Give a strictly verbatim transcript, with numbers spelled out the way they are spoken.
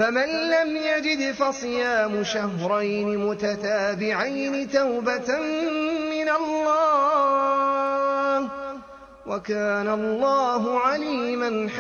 فمن لم يجد فصيام شهرين متتابعين توبة من الله وكان الله عليما حكيما.